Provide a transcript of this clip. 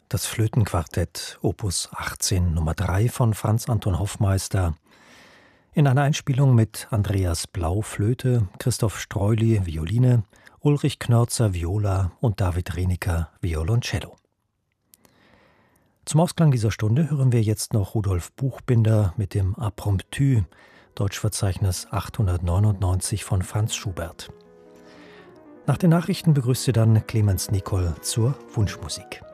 Das Flötenquartett Opus 18 Nummer 3 von Franz Anton Hoffmeister in einer Einspielung mit Andreas Blau Flöte, Christoph Streuli Violine, Ulrich Knörzer Viola und David Rienecker Violoncello. Zum Ausklang dieser Stunde hören wir jetzt noch Rudolf Buchbinder mit dem Impromptu, Deutschverzeichnis 899 von Franz Schubert. Nach den Nachrichten begrüßt Sie dann Clemens Nicol zur Wunschmusik.